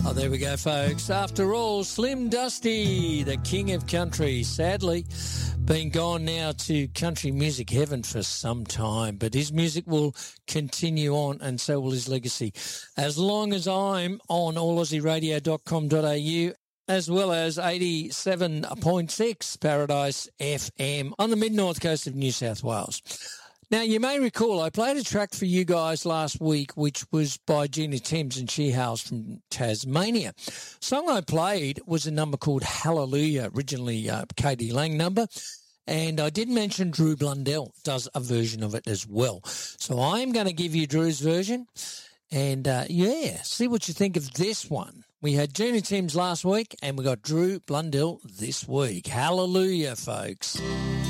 Oh, there we go, folks. After all, Slim Dusty, the king of country, sadly been gone now to country music heaven for some time, but his music will continue on and so will his legacy. As long as I'm on allaussieradio.com.au, as well as 87.6 Paradise FM on the mid-north coast of New South Wales. Now, you may recall I played a track for you guys last week, which was by Gina Timms, and she hails from Tasmania. The song I played was a number called Hallelujah, originally K.D. Lang number, and I did mention Drew Blundell does a version of it as well. So I'm going to give you Drew's version, and see what you think of this one. We had Gina Timms last week, and we got Drew Blundell this week. Hallelujah, folks.